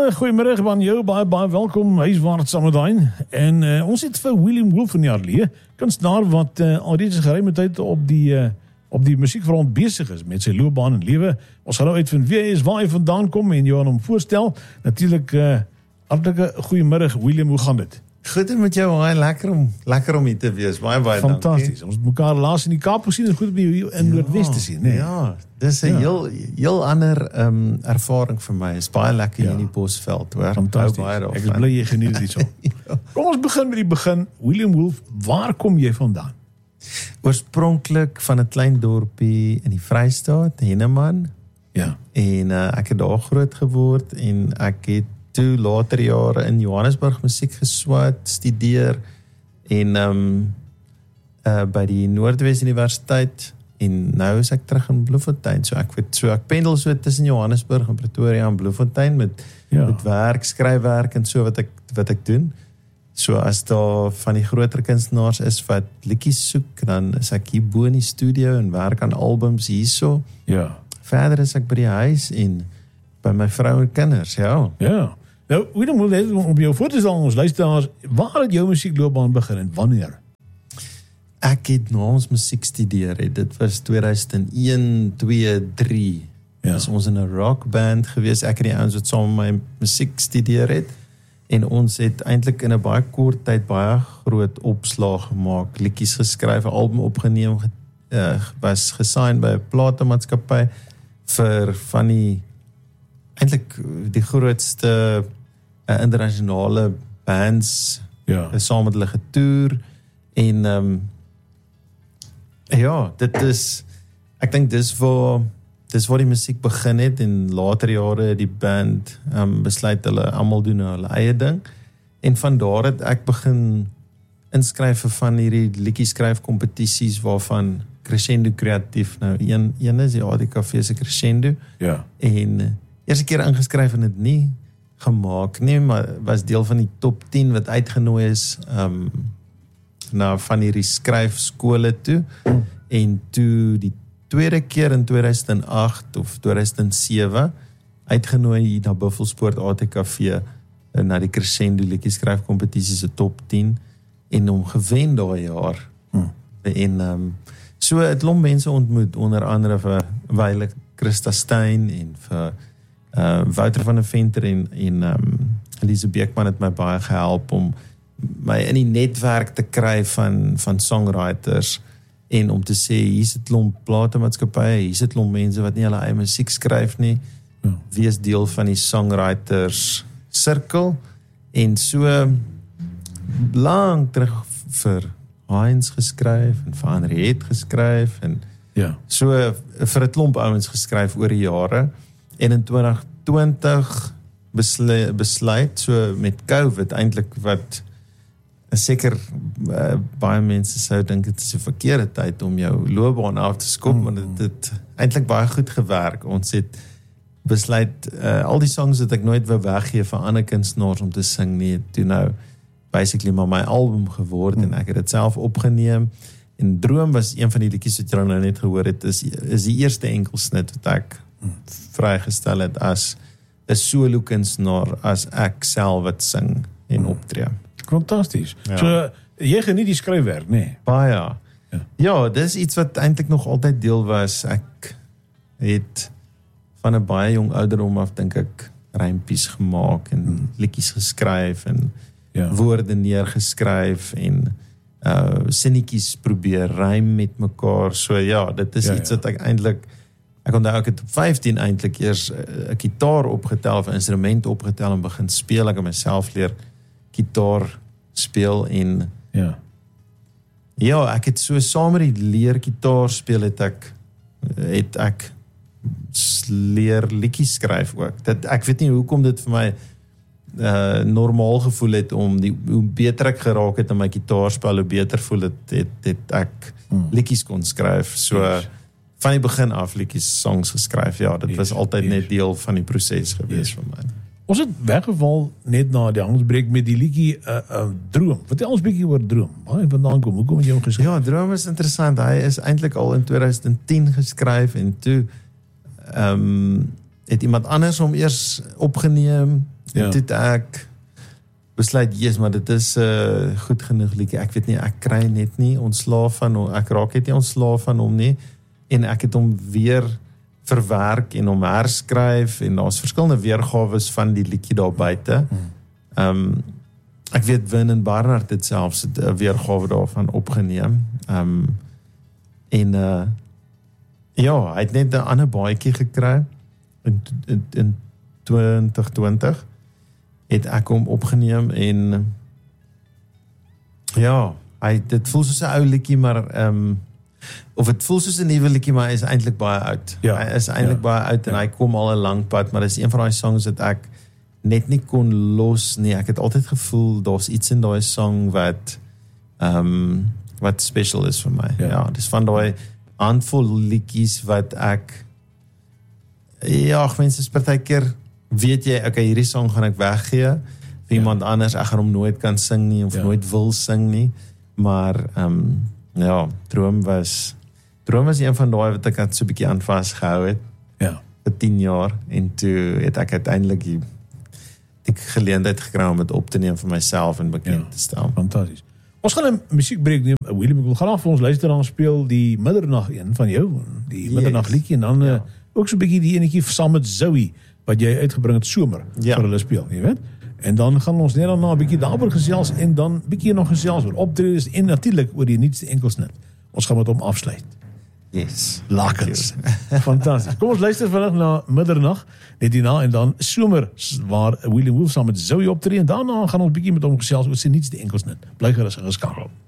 Goeiemiddag van jou, baie welkom, huiswaarts Samadijn. En ons het vir William Wolf in die ateljee, kunstenaar wat alreeds geruime tyd op die musiekfront besig is met sy loopbaan en lewe. Ons gaan nou uitvind wie hy is, waar hy vandaan kom en jou aan hom voorstel. Natuurlik, hartlike goeiemiddag William, hoe gaan dit? Goed met jou, lekker om hier te wees, baie fantasties. Ons het mekaar laas in die Kaap gesien en goed op die in Noordwest te sien. Nee? Ja, dis 'n heel ander ervaring vir my. Is baie lekker hier in die Bosveld, hoor. Fantasties, ek is bly jy geniet dit so. Kom ons begin met die begin. William Wolf, waar kom jy vandaan? Oorspronklik van 'n klein dorpie in die Vrystaat, Henneman. Ja. En ek het daar groot geword en ek het toe later jare in Johannesburg musiek geswat, studeer en by die Noordwes Universiteit en nou is ek terug in Bloemfontein. So ek pendel so tussen Johannesburg en Pretoria en Bloemfontein met werk, skryfwerk en so wat ek doen. So as daar van die groter kunstenaars is wat liedjies soek, dan is ek hier bo in die studio en werk aan albums hierso. Ja. Verder is ek by die huis en by my vrou en kinders, ja. Ja. Nou, William Wolf, om jou voor te stel ons luisteraars, waar het jou musiekloopbaan begin en wanneer? Ek het na ons musiek studeer, dit was 2001, 2, 3. Ja. Dus ons in 'n rockband gewees, ek en die ouens wat saam met my musiek studeer het, en ons het eintlik in 'n baie kort tyd baie groot opslag gemaak, liedjies geskryf, 'n album opgeneem, was gesign by 'n platemaatskappy vir van die eintlik die grootste internasionale bands, saam met hulle getoer en ek dink dis waar die musiek begin het en later jare die band besluit hulle almal doen hulle eie ding en van daar het ek begin inskryf vir van hierdie liedjies skryf kompetisies waarvan Crescendo Kreatief nou een is die ADKV se Crescendo en eerste keer ingeskryf en dit nie gemaak nie, maar was deel van die top 10 wat uitgenooi is na van hierdie skryfskole toe en toe die tweede keer in 2008 of 2007 uitgenooi na Buffelspoort ATKV na die Crescendo liedjie skryfkompetisie se top 10 en hom gewen daai jaar en so 'n klomp mense ontmoet, onder andere vir Wyle Christa Steyn en vir Wouter van der Venter en Elise Beekman het my baie gehelp om my in die netwerk te kry van songwriters en om te sê, hier's 'n klomp platemaatskappye, hier's 'n klomp mense wat nie hulle eie musiek skryf nie, wees deel van die songwriters sirkel en so lang terug vir Heinz geskryf en vir Henriette geskryf en so vir 'n klomp ouens geskryf oor die jare en in 2020 besluit so met COVID eintlik wat seker baie mense sou dink dit is 'n verkeerde tyd om jou loopbaan af te skop, maar dit het eintlik baie goed gewerk. Ons het besluit al die songs wat ek nooit wou weggee vir ander kunstenaars om te sing nie, toe nou basically maar my album geword en ek het dit self opgeneem en Droom was een van die liedjies wat jy nou net gehoor het, is die eerste enkelsnit wat ek vrygestel het as 'n solo kunstenaar, as ek self wat sing en optree. Fantasties. So, jy geniet die skryfwerk, nee? Baie. Ja, dis iets wat eintlik nog altyd deel was. Ek het van 'n baie jong ouderdom af dink ek rympies gemaak en liedjies geskryf en woorde neergeskryf en sinnetjies probeer rym met mekaar. So dit is iets wat ek eintlik ek onthou ek het op 15 eintlik eers 'n gitaar opgetel of 'n instrument opgetel en begin speel. Ek het myself leer gitaar speel en ek het so saam met die leer gitaar speel het ek leer liedjies skryf ook. Ek weet nie hoekom dit vir my normaal gevoel het om hoe beter ek geraak het in my gitaarspel, hoe beter voel het ek liedjies kon skryf. So van die begin af liedjies, songs geskryf. Dit was altyd net deel van die proses gewees vir my. Ons het weggeval net na die handelsbreek met die liedjie Droom. Vertel ons bietjie oor Droom. Waar hy vandaan kom? Hoekom het jy hom geskryf? Ja, Droom is interessant. Hy is eintlik al in 2010 geskryf en toe het iemand anders hom eers opgeneem, en toe het ek besluit, yes, maar dit is goed genoeg liedjie, ek weet nie, ek kry net nie ontslaaf van hom, ek raak net nie ontslaaf van hom nie, en ek het hom weer verwerk en hom herskryf, en daar's verskillende weergawes van die liedjie daar buite. Ek weet Win Barnard het selfs 'n weergawe daarvan opgeneem. Ja, hy het net 'n ander baadjie gekry in 2020 het ek hom opgeneem en ja, dit voel soos 'n ou liedjie, maar of het voel soos 'n nuwe liedjie, maar hy is eintlik baie oud. Ja, hy is eintlik baie oud en hy kom al 'n lang pad, maar dis een van daai songs wat ek net nie kon los nie. Ek het altyd gevoel daar's iets in daai song wat special is vir my. Ja, dis van daai handvol liedjies wat ek mense is partykeer weet jy, okay, hierdie song gaan ek weggee vir iemand anders, ek gaan hom nooit kan sing nie of nooit wil sing nie, maar Droom was een van daai wat ek het so 'n bietjie aan vasgehou het vir 10 jaar en toe het ek uiteindelik die geleentheid gekry om dit op te neem vir myself en bekend te stel. Fantasties. Ons gaan 'n musiekbreek neem. Willem, ek wil graag vir ons luisteraars speel die Middernag een van jou, die Middernag liedjie en dan ook so 'n bietjie die enetjie saam met Zoe wat jy uitgebring het somer vir hulle speel, jy weet? En dan gaan ons net daarna 'n bietjie daaroor gesels en dan bietjie nog gesels oor optredes en natuurlik oor die nuutste enkelsnit. Ons gaan met hom afsluit. Yes. Lakens. Fantasties. Kom ons luister vandag na Middernag, net hierna en dan somer waar William Wolf saam met Zoe optree en daarna gaan ons bietjie met hom gesels oor sy nuutste enkelsnit. Bly gerus geskakel.